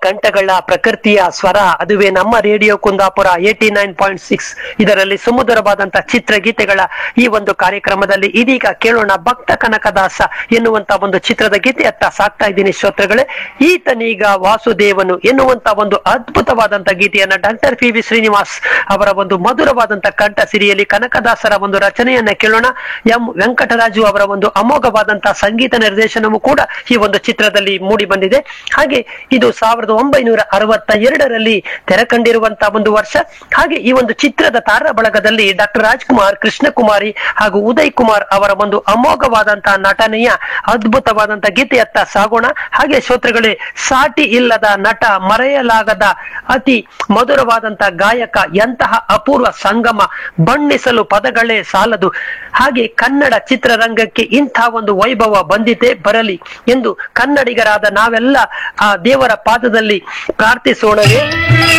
ಕಂಠಗಳ ಪ್ರಕೃತಿಯ ಸ್ವರ, ಅದುವೇ ನಮ್ಮ ರೇಡಿಯೋ ಕುಂದಾಪುರ 89.6. ಇದರಲ್ಲಿ ಸುಮಧುರವಾದಂತಹ ಚಿತ್ರಗೀತೆಗಳ ಈ ಒಂದು ಕಾರ್ಯಕ್ರಮದಲ್ಲಿ ಇದೀಗ ಕೇಳೋಣ ಭಕ್ತ ಕನಕದಾಸ ಎನ್ನುವಂತ ಒಂದು ಚಿತ್ರದ ಗೀತೆಯತ್ತ ಸಾಕ್ತಾ ಇದ್ದೀನಿ ಶ್ರೋತೃಗಳೇ. ಈತನೀಗ ವಾಸುದೇವನು ಎನ್ನುವಂತ ಒಂದು ಅದ್ಭುತವಾದಂತ ಗೀತೆಯನ್ನ ಡಾಕ್ಟರ್ ಪಿ ವಿ ಶ್ರೀನಿವಾಸ್ ಅವರ ಒಂದು ಮಧುರವಾದಂತ ಕಂಠ ಸಿರಿಯಲ್ಲಿ ಕನಕದಾಸರ ಒಂದು ರಚನೆಯನ್ನ ಕೇಳೋಣ. ಎಂ ವೆಂಕಟರಾಜು ಅವರ ಒಂದು ಅಮೋಘವಾದಂತಹ ಸಂಗೀತ ನಿರ್ದೇಶನವೂ ಕೂಡ ಈ ಒಂದು ಚಿತ್ರದಲ್ಲಿ ಮೂಡಿ ಬಂದಿದೆ. ಹಾಗೆ ಇದು 1962ರಲ್ಲಿ ತೆರೆ ಕಂಡಿರುವಂತಹ ಒಂದು ವರ್ಷ. ಹಾಗೆ ಈ ಒಂದು ಚಿತ್ರದ ತಾರ ಬಳಗದಲ್ಲಿ ಡಾಕ್ಟರ್ ರಾಜ್ಕುಮಾರ್, ಕೃಷ್ಣಕುಮಾರಿ ಹಾಗೂ ಉದಯ್ ಕುಮಾರ್ ಅವರ ಒಂದು ಅಮೋಘವಾದಂತಹ ನಟನೆಯ ಅದ್ಭುತವಾದಂತಹ ಗೀತೆಯತ್ತ ಸಾಗೋಣ. ಹಾಗೆ ಶ್ರೋತೃಗಳೇ, ಸಾಟಿ ಇಲ್ಲದ ನಟ, ಮರೆಯಲಾಗದ ಅತಿ ಮಧುರವಾದಂತಹ ಗಾಯಕ, ಎಂತಹ ಅಪೂರ್ವ ಸಂಗಮ, ಬಣ್ಣಿಸಲು ಪದಗಳೇ ಸಾಲದು. ಹಾಗೆ ಕನ್ನಡ ಚಿತ್ರರಂಗಕ್ಕೆ ಇಂಥ ಒಂದು ವೈಭವ ಬಂದಿದೆ, ಬರಲಿ ಎಂದು ಕನ್ನಡಿಗರಾದ ನಾವೆಲ್ಲ ಆ ದೇವರ ಪಾದದಲ್ಲಿ ಪ್ರಾರ್ಥಿಸೋಣವೇ.